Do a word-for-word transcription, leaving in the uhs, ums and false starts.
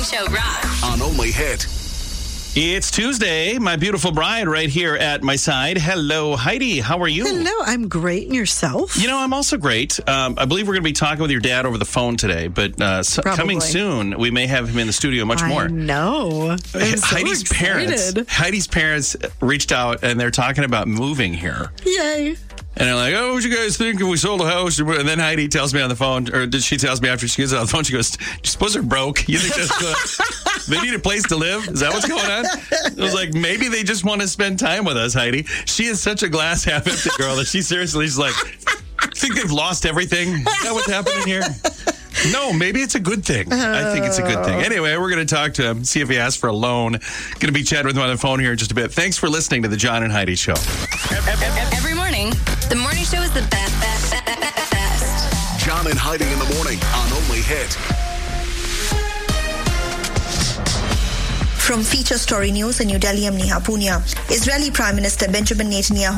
Show rocks. On Only Hit. It's Tuesday. My beautiful bride right here at my side. Hello, Heidi. How are you? Hello, I'm great. And yourself? You know, I'm also great. Um, I believe we're going to be talking with your dad over the phone today, but uh, so coming soon, we may have him in the studio much more. I know. I'm so Heidi's excited. parents. Heidi's parents reached out and they're talking about moving here. Yay. And they're like, oh, what do you guys think if we sold a house? And then Heidi tells me on the phone, or she tells me after she gets on the phone, she goes, you suppose they're broke? You think that's good? They need a place to live? Is that what's going on? I was like, maybe they just want to spend time with us, Heidi. She is such a glass half empty girl that she seriously is like, think they've lost everything? Is that what's happening here? No, maybe it's a good thing. I think it's a good thing. Anyway, we're going to talk to him, see if he asks for a loan. Going to be chatting with him on the phone here in just a bit. Thanks for listening to the John and Heidi Show. Every morning, the morning show is the best, best, best, best, best. John and Heidi in the morning on Only Hit. From Feature Story News in New Delhi, I'm Neha Punia. Israeli Prime Minister Benjamin Netanyahu